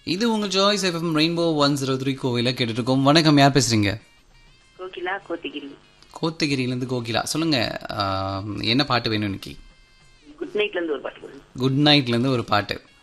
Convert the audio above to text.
இது உங்க Joyce FM rainbow 103 கோவில கேட்டுட்டு இருக்கோம். வணக்கம், யார் பேசுறீங்க? கோகிலா கோத்தகிரி. கோத்தகிரியிலேருந்து கோகிலா. சொல்லுங்க, என்ன பாட்டு வேணும் இன்னைக்கு? குட் நைட்ல இருந்து ஒரு பாட்டு போடுங்க. குட் நைட்லேருந்து ஒரு பாட்டு.